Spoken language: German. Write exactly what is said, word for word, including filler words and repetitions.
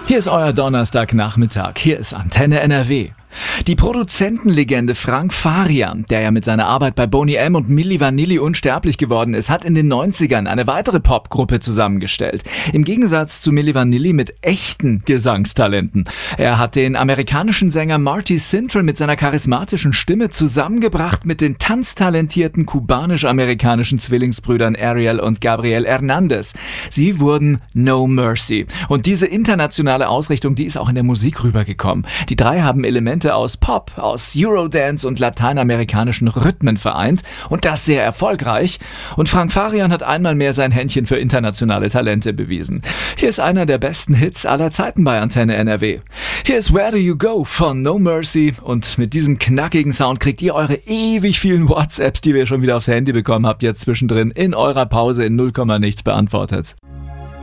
Hier ist euer Donnerstagnachmittag. Hier ist Antenne N R W. Die Produzentenlegende Frank Farian, der ja mit seiner Arbeit bei Boney M. und Milli Vanilli unsterblich geworden ist, hat in den neunzigern eine weitere Popgruppe zusammengestellt. Im Gegensatz zu Milli Vanilli mit echten Gesangstalenten. Er hat den amerikanischen Sänger Marty Cintrell mit seiner charismatischen Stimme zusammengebracht mit den tanztalentierten kubanisch-amerikanischen Zwillingsbrüdern Ariel und Gabriel Hernandez. Sie wurden No Mercy. Und diese internationale Ausrichtung, die ist auch in der Musik rübergekommen. Die drei haben Elemente aus Pop, aus Eurodance und lateinamerikanischen Rhythmen vereint und das sehr erfolgreich. Und Frank Farian hat einmal mehr sein Händchen für internationale Talente bewiesen. Hier ist einer der besten Hits aller Zeiten bei Antenne N R W. Hier ist Where Do You Go von No Mercy und mit diesem knackigen Sound kriegt ihr eure ewig vielen WhatsApps, die ihr schon wieder aufs Handy bekommen habt, jetzt zwischendrin in eurer Pause in null Komma nichts beantwortet.